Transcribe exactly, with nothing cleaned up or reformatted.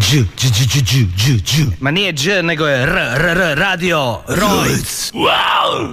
Dž, dž, dž, dž, dž, dž. Ma nije dž, nego je r, r, r, radio Rojc. Wow!